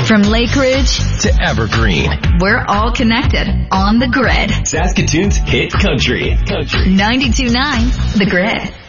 From Lake Ridge to Evergreen, we're all connected on the grid. Saskatoon's hit country. 92.9 The Grid.